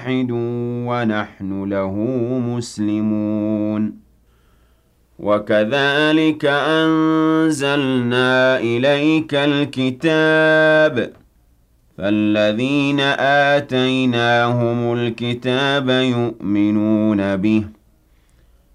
ونحن له مسلمون وكذلك أنزلنا إليك الكتاب فالذين آتيناهم الكتاب يؤمنون به